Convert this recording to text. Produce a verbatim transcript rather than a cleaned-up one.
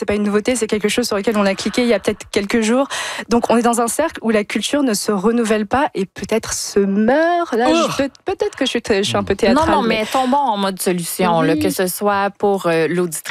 c'est pas une nouveauté, c'est quelque chose sur lequel on a cliqué il y a peut-être quelques jours. Donc on est dans un cercle où la culture ne se renouvelle pas et peut-être se meurt. Là, Oh. je, peut, peut-être que je suis, je suis un peu théâtrale. Non, non, mais tombons en mode solution, Oui. là, que ce soit pour euh, l'auditrice